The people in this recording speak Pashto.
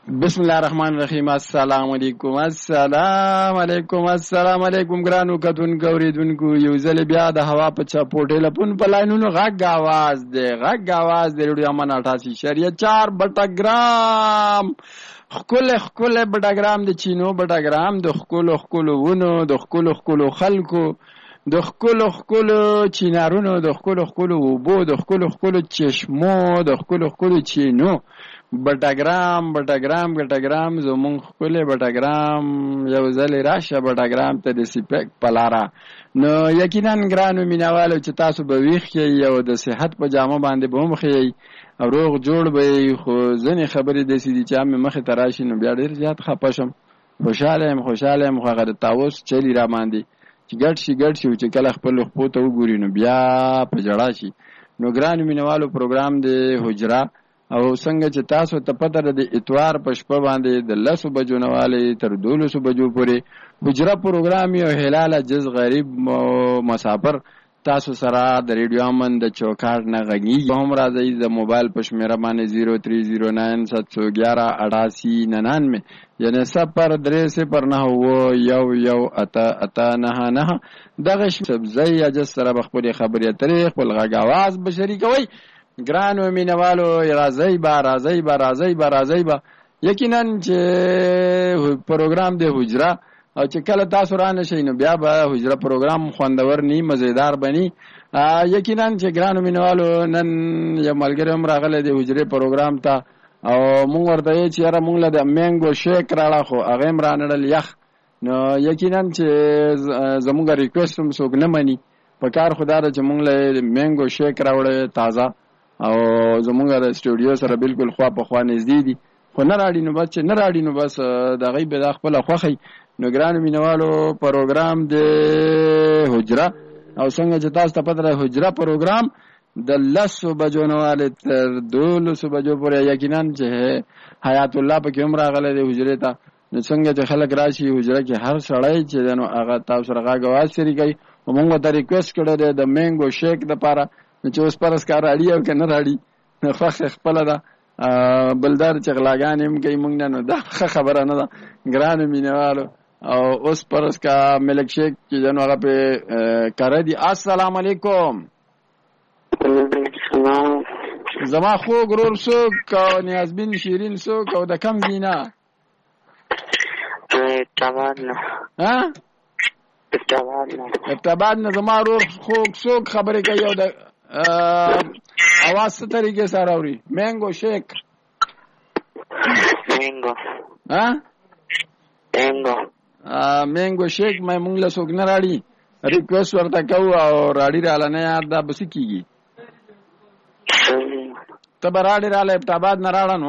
بسم الله الرحمن الرحیم. السلام علیکم ګرانو کتونکو اوریدونکو، یو ځل بیا د هوا په چاپو ټلیفون په لاینونو غږ آواز دی ریډیو امن 88.4 بټاګرام، خکل بټاګرام د چینو بټاګرام، د خکل ونو، د خکل خلکو، د خکل چینارونو، د خکل اوبو، د خکل چشمو، د خکل چینو بټاګرام زمون خپل بټاګرام یو ځل راشه بټاګرام ته د سپیک پلارا. نو یقینا ګرانو مینوالو چې تاسو به ویښ یې او د صحت په جامه باندې به مخ یې او روغ جوړ به، خو ځنې خبرې داسې دي چې مې مخې ته راشي نو بیا ډېر زیات خفه شم. خوشحاله یم خو هغه د تاوس چلی را باندې چې ګډ شي چې کله خپل خپو ته وګوري نو بیا په جړا شي. نو ګرانو مینوالو پروګرام د حجره او څنګه چې تاسو ته پته ده د اتوار په شپه باندې د 10 بجو نه والي تر 12 بجو پورې حجره پروګرام یو هلال جز غریب مسافر تاسو سره د ریډیو امن د چوکاټ نه غږیږي. هم راځي د موبایل په شمیره باندې 0309788899 یعنی 0309118899 دغه سبزی اجازه سره خپل خبرې اترې خپل غږ आवाज به شریکوي. ګرانو مینوالو راځي با یقینا چې پروګرام د حجره او چې کله تاسو رانه شئ نو بیا به حجره پروګرام خوندور نی مزیدار بنی. یقینا چې ګرانو مینوالو نن یو ملګری هم راغلی د حجره پروګرام ته او مونږ ورته چې یاره مونږ له د مینګو شیک راړه خو هغه هم رانړل یخ. نو یقینا چې زموږ ریکوست هم څوک نه مني، په کار خدا ده چې مونږ له مینګو شیک راوړی تازه او زمونږ د سټوډیو سره بالکل خوا په خوا نږدې دي، خو نه راړي نو بس د هغوی به دا خپله خوښوي. نو ګرانو مینوالو پروګرام د حجره او څنګه چې تاسو ته پته ده حجره پروګرام د 10 بجو نه والې تر 12 بجو پورې یقینا چې حیات الله پکې هم راغلی دی حجرې ته. نو څنګه چې خلک راشي حجره کې هر سړی چې دی نو هغه تاسو سره غږ اواز شریکوي. موږ ته ریکویسټ کړی دی د مینګو شیک دپاره چې اوس پرس کار راړي او که نه راړي خوښه خپله ده، بلدار چې غلاګانې هم کوي موږ نه، نو دا ښه خبره نه ده ګرانو مینوالو. او اوس پرس کا ملک شیک چې دی نو هغه پې کاره دي. السلام علیکم. زما خوږ ورور څوک او نیازبین شیرین څوک او د کم ځای نه؟ ابتاباد نه زما ورور خوږ څوک خبرې کوي او د आवाज څه طریقې سره اوري؟ مینګو شیک مینګو شیک مې مونږ له څوک نه راړي، ریکویسټ ورته کوو او راړي راله نه یار دا به څه کېږي؟ ته به راړې راله ابتاباد نه راړه نو